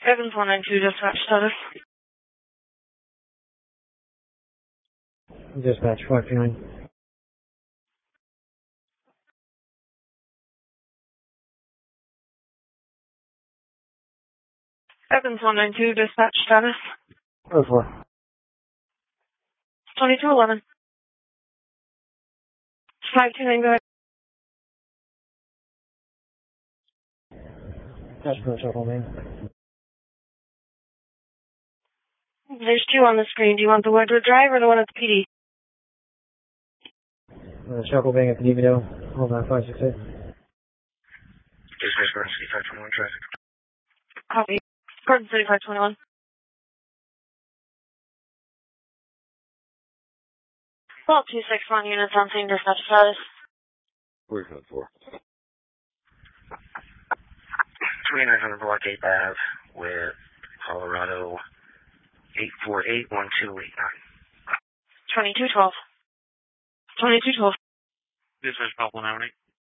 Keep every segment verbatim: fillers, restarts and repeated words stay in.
Evans one nine two, dispatch status. Dispatch five two nine. Evans one nine two, dispatch status. Oh four. twenty-two eleven. five two nine, go ahead. That's for the circle main. There's two on the screen. Do you want the one to drive or the one at the P D? Uh, Chuckle Bang at the D V O. Hold on, five six eight. Dispatch Garden City five twenty-one traffic. Copy. Garden City five twenty-one. Well, two six one units on scene, dispatch status. Where's code four? twenty-nine hundred Block eight Ave with Colorado eight four eight one two eight nine. twenty-two twelve. twenty-two twelve. Dispatch Pablo Navarrete.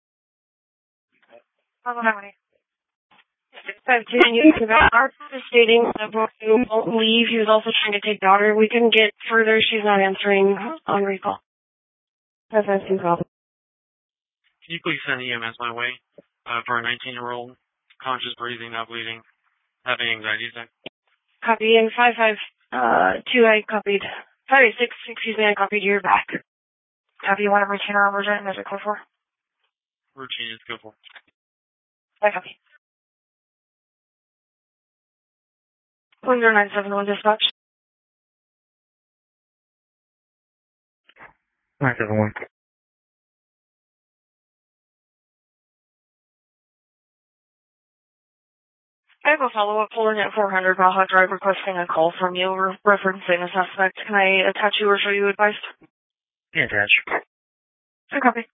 Pablo Navarrete. five two nine units about our is stating that you won't leave. He was also trying to take daughter. We couldn't get further. She's not answering on recall. five five two call. Can you please send E M S my way uh, for a nineteen-year-old, conscious breathing, not bleeding, having anxiety attack? Copy. And five five two, I copied. Sorry, six, excuse me, I copied your back. Copy. You want to routine or emergent? Measure code four? Routine is good for. I copy. one zero nine seven one dispatch. nine seven one. I have a follow-up pulling at four hundred Baja Drive requesting a call from you re- referencing a suspect. Can I attach you or show you advice? Yeah, attach. I copy.